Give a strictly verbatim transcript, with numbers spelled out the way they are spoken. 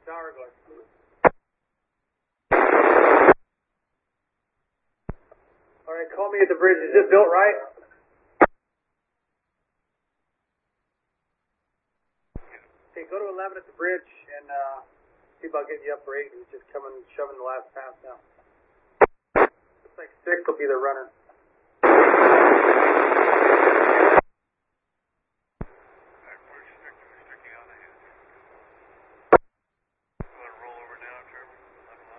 Tower Glen. Alright, call me at the bridge. Is it built right? Okay, go to eleven at the bridge and uh, see about getting you up for eight. He's just coming, shoving the last pass now. Looks like six will be the runner.